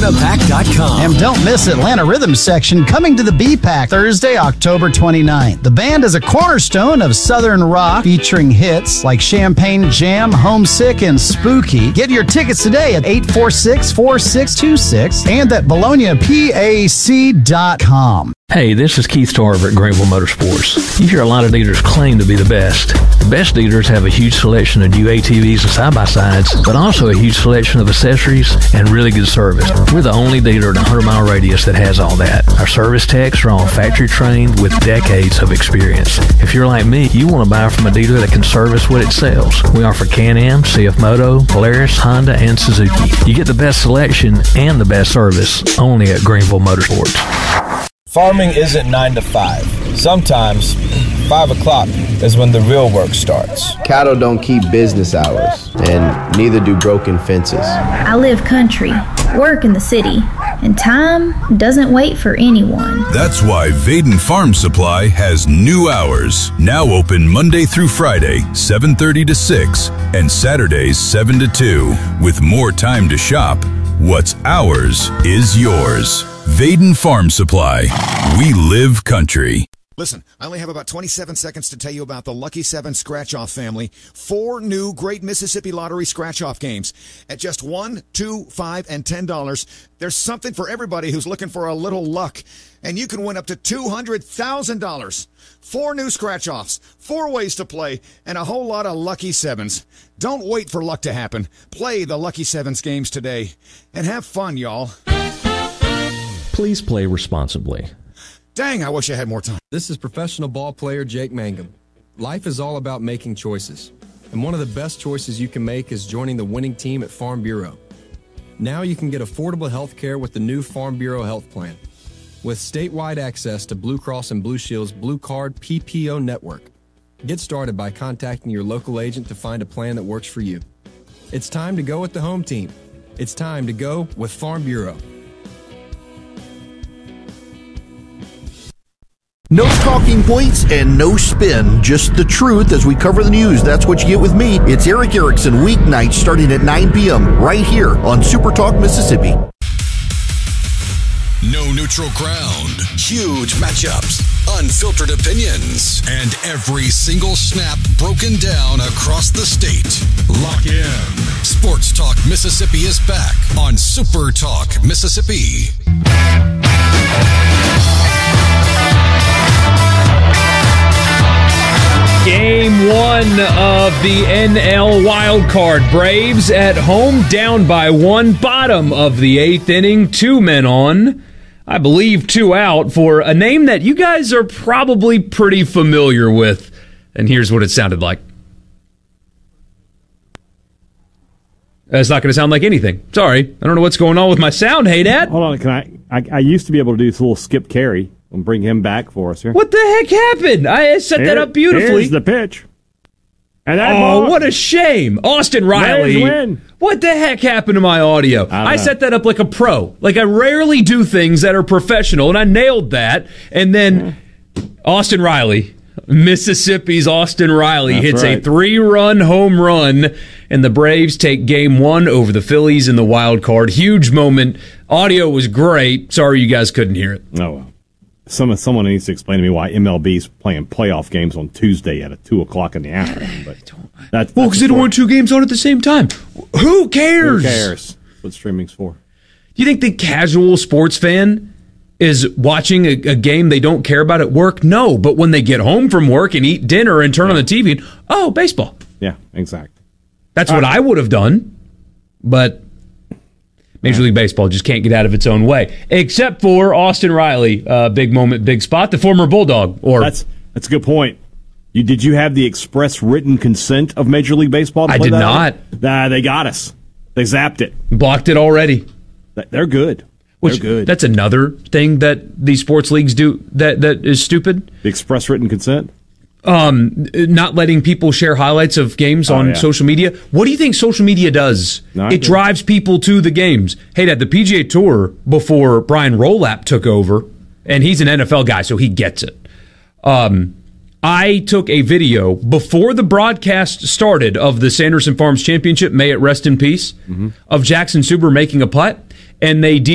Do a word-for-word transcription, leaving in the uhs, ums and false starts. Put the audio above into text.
Atlanta Pack dot com. And don't miss Atlanta Rhythm Section coming to the B-Pack Thursday, October twenty-ninth. The band is a cornerstone of Southern rock featuring hits like Champagne Jam, Homesick, and Spooky. Get your tickets today at eight four six, four six two six and at Bologna Pac dot com. Hey, this is Keith Tarver at Greenville Motorsports. You hear a lot of dealers claim to be the best. The best dealers have a huge selection of new A T Vs and side-by-sides, but also a huge selection of accessories and really good service. We're the only dealer in a hundred mile radius that has all that. Our service techs are all factory trained with decades of experience. If you're like me, you want to buy from a dealer that can service what it sells. We offer Can-Am, C F Moto, Polaris, Honda, and Suzuki. You get the best selection and the best service only at Greenville Motorsports. Farming isn't nine to five. Sometimes five o'clock is when the real work starts. Cattle don't keep business hours, and neither do broken fences. I live country, work in the city, and time doesn't wait for anyone. That's why Vaden Farm Supply has new hours. Now open Monday through Friday, seven thirty to six, and Saturdays, seven to two. With more time to shop, what's ours is yours. Vaden Farm Supply. We live country. Listen, I only have about twenty-seven seconds to tell you about the Lucky seven Scratch-Off family. Four new Great Mississippi Lottery Scratch-Off games. At just one, two, five, and ten dollars, there's something for everybody who's looking for a little luck. And you can win up to two hundred thousand dollars. Four new Scratch-Offs, four ways to play, and a whole lot of Lucky sevens. Don't wait for luck to happen. Play the Lucky sevens games today. And have fun, y'all. Please play responsibly. Dang, I wish I had more time. This is professional ball player Jake Mangum. Life is all about making choices, and one of the best choices you can make is joining the winning team at Farm Bureau. Now you can get affordable health care with the new Farm Bureau Health Plan. With statewide access to Blue Cross and Blue Shield's Blue Card P P O network. Get started by contacting your local agent to find a plan that works for you. It's time to go with the home team. It's time to go with Farm Bureau. No talking points and no spin, just the truth as we cover the news. That's what you get with me. It's Eric Erickson, weeknights starting at nine p.m. right here on Super Talk Mississippi. No neutral ground. Huge matchups. Unfiltered opinions. And every single snap broken down across the state. Lock in. Sports Talk Mississippi is back on Super Talk Mississippi. Game one of the N L wildcard. Braves at home, down by one, bottom of the eighth inning. Two men on, I believe two out, for a name that you guys are probably pretty familiar with. And here's what it sounded like. It's not going to sound like anything. Sorry. I don't know what's going on with my sound. Hey, Dad. Hold on. Can I, I? I used to be able to do this little Skip Carey and bring him back for us here. What the heck happened? I set Here, that up beautifully. Here's the pitch. And that oh, ball, what a shame. Austin Riley. win. What the heck happened to my audio? I, I set that up like a pro. Like I rarely do things that are professional, and I nailed that. And then yeah. Austin Riley, Mississippi's Austin Riley, That's hits right. a three-run home run, and the Braves take game one over the Phillies in the wild card. Huge moment. Audio was great. Sorry you guys couldn't hear it. Oh, well. Some, someone needs to explain to me why M L B's playing playoff games on Tuesday at two o'clock in the afternoon. But that, well, because they don't want two games on at the same time. Who cares? Who cares? That's what streaming's for. Do you think the casual sports fan is watching a, a game they don't care about at work? No, but when they get home from work and eat dinner and turn yeah. on the T V, and, oh, baseball. Yeah, exactly. That's All what right. I would have done, but Major League Baseball just can't get out of its own way, except for Austin Riley, uh, big moment, big spot, the former Bulldog. Or that's that's a good point. You did you have the express written consent of Major League Baseball? To I play did that not. Nah, they got us. They zapped it, blocked it already. They're good. Which, They're good. That's another thing that these sports leagues do that that is stupid. The express written consent. Um, not letting people share highlights of games oh, on yeah. social media. What do you think social media does? No, it drives people to the games. Hey, Dad, the P G A Tour, before Brian Rolap took over, and he's an N F L guy, so he gets it. Um, I took a video before the broadcast started of the Sanderson Farms Championship, may it rest in peace, mm-hmm. of Jackson Suber making a putt, and they